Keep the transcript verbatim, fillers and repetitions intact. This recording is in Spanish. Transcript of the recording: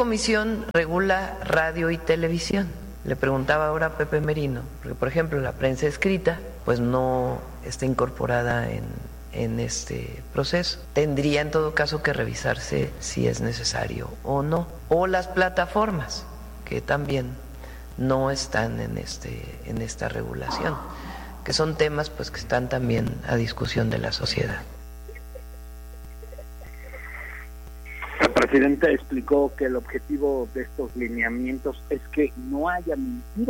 Comisión regula radio y televisión. Le preguntaba ahora a Pepe Merino, porque por ejemplo la prensa escrita pues no está incorporada en, en este proceso. Tendría en todo caso que revisarse si es necesario o no. O las plataformas, que también no están en, este, en esta regulación, que son temas pues que están también a discusión de la sociedad. El presidente explicó que el objetivo de estos lineamientos es que no haya mentiras